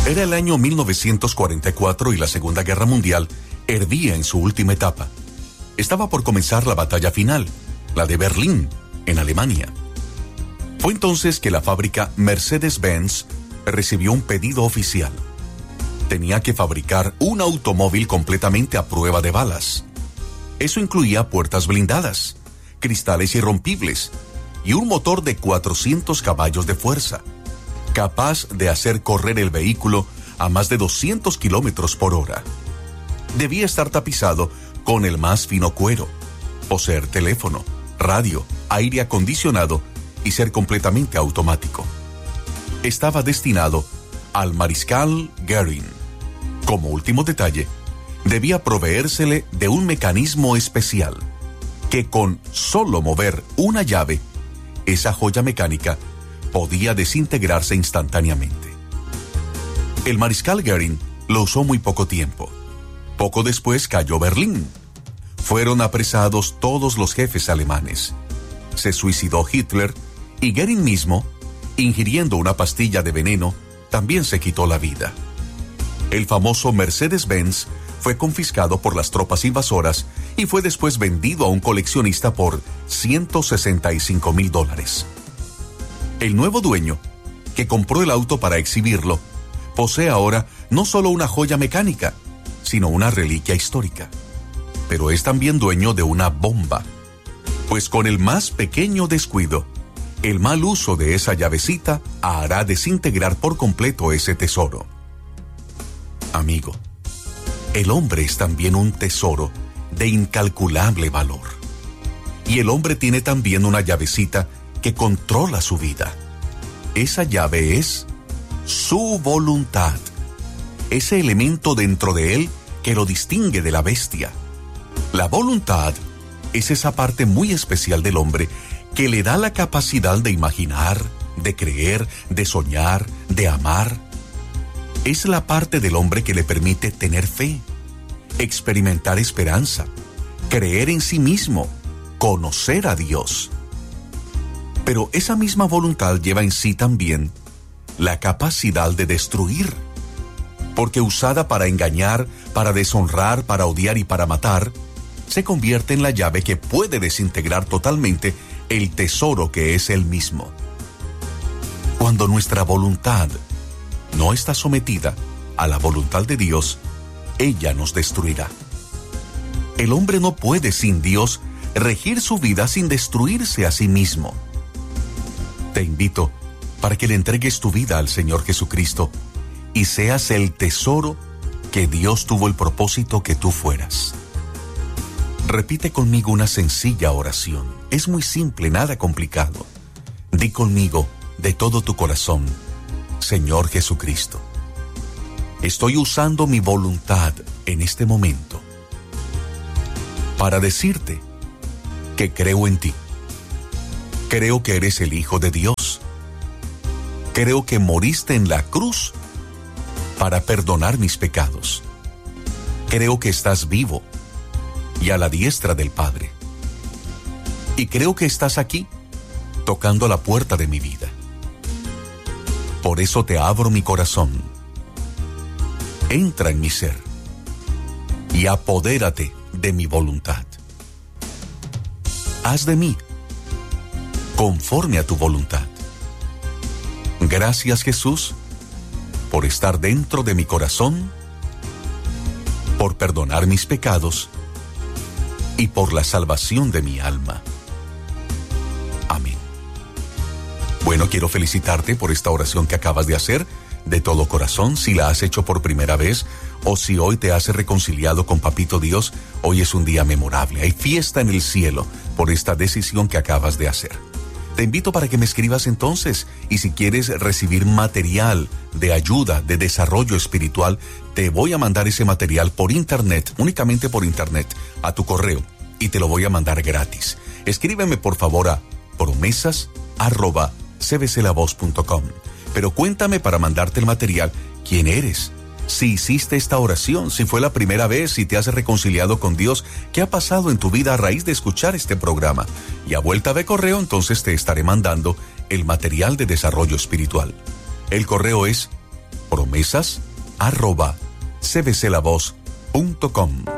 Era el año 1944 y la Segunda Guerra Mundial hervía en su última etapa. Estaba por comenzar la batalla final, la de Berlín, en Alemania. Fue entonces que la fábrica Mercedes-Benz recibió un pedido oficial. Tenía que fabricar un automóvil completamente a prueba de balas. Eso incluía puertas blindadas, cristales irrompibles y un motor de 400 caballos de fuerza, capaz de hacer correr el vehículo a más de 200 kilómetros por hora. Debía estar tapizado con el más fino cuero, poseer teléfono, radio, aire acondicionado y ser completamente automático. Estaba destinado al mariscal Göring. Como último detalle, debía proveérsele de un mecanismo especial que con solo mover una llave, esa joya mecánica podía desintegrarse instantáneamente. El mariscal Göring lo usó muy poco tiempo. Poco después cayó Berlín. Fueron apresados todos los jefes alemanes. Se suicidó Hitler y Göring mismo, ingiriendo una pastilla de veneno, también se quitó la vida. El famoso Mercedes-Benz fue confiscado por las tropas invasoras y fue después vendido a un coleccionista por $165,000. El nuevo dueño, que compró el auto para exhibirlo, posee ahora no solo una joya mecánica, sino una reliquia histórica. Pero es también dueño de una bomba, pues con el más pequeño descuido, el mal uso de esa llavecita hará desintegrar por completo ese tesoro. Amigo, el hombre es también un tesoro de incalculable valor. Y el hombre tiene también una llavecita que controla su vida. Esa llave es su voluntad, ese elemento dentro de él que lo distingue de la bestia. La voluntad es esa parte muy especial del hombre que le da la capacidad de imaginar, de creer, de soñar, de amar. Es la parte del hombre que le permite tener fe, experimentar esperanza, creer en sí mismo, conocer a Dios. Pero esa misma voluntad lleva en sí también la capacidad de destruir, porque usada para engañar, para deshonrar, para odiar y para matar, se convierte en la llave que puede desintegrar totalmente el tesoro que es él mismo. Cuando nuestra voluntad no está sometida a la voluntad de Dios, ella nos destruirá. El hombre no puede sin Dios regir su vida sin destruirse a sí mismo. Te invito para que le entregues tu vida al Señor Jesucristo y seas el tesoro que Dios tuvo el propósito que tú fueras. Repite conmigo una sencilla oración. Es muy simple, nada complicado. Di conmigo de todo tu corazón: Señor Jesucristo, estoy usando mi voluntad en este momento para decirte que creo en ti. Creo que eres el Hijo de Dios. Creo que moriste en la cruz para perdonar mis pecados. Creo que estás vivo y a la diestra del Padre. Y creo que estás aquí, tocando la puerta de mi vida. Por eso te abro mi corazón. Entra en mi ser y apodérate de mi voluntad. Haz de mí conforme a tu voluntad. Gracias, Jesús, por estar dentro de mi corazón, por perdonar mis pecados y por la salvación de mi alma. Amén. Bueno, quiero felicitarte por esta oración que acabas de hacer de todo corazón. Si la has hecho por primera vez o si hoy te has reconciliado con Papito Dios, hoy es un día memorable. Hay fiesta en el cielo por esta decisión que acabas de hacer. Te invito para que me escribas entonces, y si quieres recibir material de ayuda, de desarrollo espiritual, te voy a mandar ese material por internet, únicamente por internet, a tu correo, y te lo voy a mandar gratis. Escríbeme por favor a promesas@cbclavoz.com. Pero cuéntame, para mandarte el material, quién eres, si hiciste esta oración, si fue la primera vez, si te has reconciliado con Dios, qué ha pasado en tu vida a raíz de escuchar este programa. Y a vuelta de correo, entonces te estaré mandando el material de desarrollo espiritual. El correo es promesas@cbclavoz.com.